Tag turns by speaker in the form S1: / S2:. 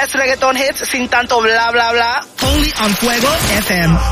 S1: best reggaeton hits sin tanto bla bla bla.
S2: Only on Fuego FM.